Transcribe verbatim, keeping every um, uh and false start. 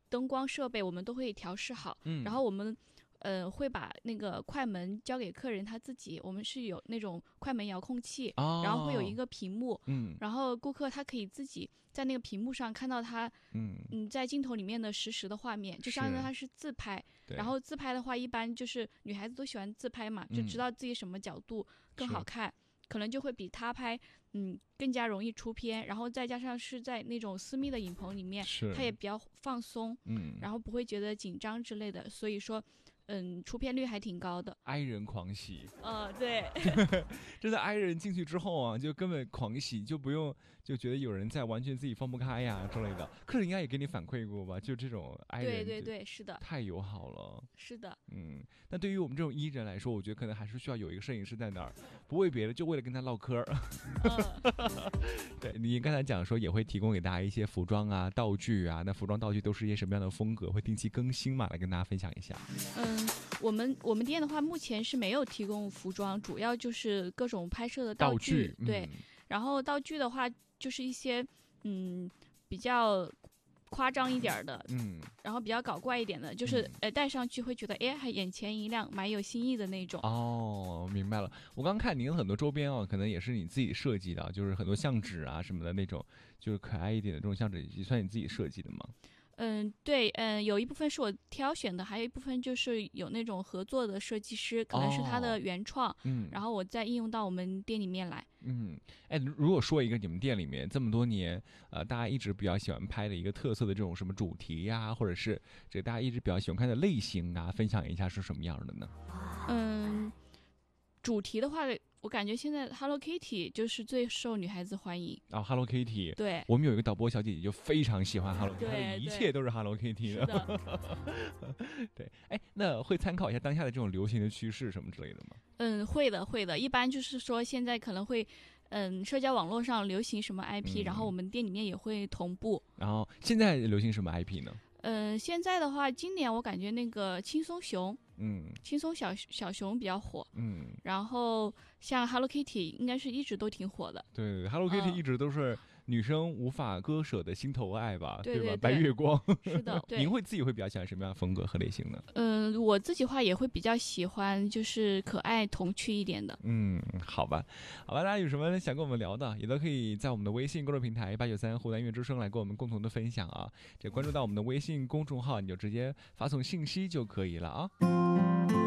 灯光设备我们都会调试好， 嗯， 然后我们呃会把那个快门交给客人他自己，我们是有那种快门遥控器， 哦， 然后会有一个屏幕， 嗯然后顾客他可以自己在那个屏幕上看到他嗯嗯在镜头里面的实时的画面，就相当于他是自拍。 对， 然后自拍的话，一般就是女孩子都喜欢自拍嘛，就知道自己什么角度更好看，可能就会比他拍嗯更加容易出片。然后再加上是在那种私密的影棚里面， 是他也比较放松， 嗯， 然后不会觉得紧张之类的，所以说嗯出片率还挺高的。 哀人狂喜， 呃，对， 真的哀人进去之后啊，就根本狂喜，就不用就觉得有人在完全自己放不开呀之类的。客人应该也给你反馈过吧？就这种哀人， 对对对，是的， 太友好了。 是的， 嗯，那对于我们这种艺人来说，我觉得可能还是需要有一个摄影师在那儿，不为别的，就为了跟他唠嗑。 嗯， 对，你刚才讲说也会提供给大家一些服装啊、道具啊，那服装道具都是一些什么样的风格？会定期更新嘛？来跟大家分享一下。 嗯，我们我们店的话，目前是没有提供服装，主要就是各种拍摄的道具。 具对， 嗯、 然后道具的话，就是一些嗯比较夸张一点的， 嗯， 然后比较搞怪一点的，就是、嗯、呃戴上去会觉得哎还眼前一亮，蛮有新意的那种。 哦，明白了。我刚看您的很多周边啊，可能也是你自己设计的，就是很多相纸啊什么的那种，就是可爱一点的这种相纸，也算你自己设计的吗？ 嗯，对，嗯，有一部分是我挑选的，还有一部分就是有那种合作的设计师，可能是他的原创， 哦、嗯， 然后我再应用到我们店里面来。 嗯，哎，如果说一个你们店里面这么多年，呃，大家一直比较喜欢拍的一个特色的这种什么主题呀，或者是这个大家一直比较喜欢看的类型啊，分享一下是什么样的呢？ 嗯，主题的话，我感觉现在 Hello Kitty 就是最受女孩子欢迎啊、哦、，Hello Kitty， 对， 我们有一个导播小姐姐就非常喜欢 Hello Kitty， 对， 一切都是 Hello Kitty 的。 的对，哎，那会参考一下当下的这种流行的趋势什么之类的吗？ 嗯，会的，会的。一般就是说现在可能会，嗯，社交网络上流行什么 I P，、嗯、然后我们店里面也会同步。 然后现在流行什么 I P 呢？ 嗯，现在的话，今年我感觉那个轻松熊， 嗯， 轻松小小熊比较火， 嗯， 然后像 Hello Kitty 应该是一直都挺火的。 对对对 ，Hello Kitty 一直都是女生无法割舍的心头爱吧， 对, 对, 对吧？白月光。 是的，对。 您会自己会比较喜欢什么样的风格和类型呢？ 嗯，我自己话也会比较喜欢就是可爱童趣一点的。 嗯，好吧，好吧，大家有什么想跟我们聊的，也都可以在我们的微信公众平台八九三湖南音乐之声来跟我们共同的分享啊。这关注到我们的微信公众号，你就直接发送信息就可以了啊。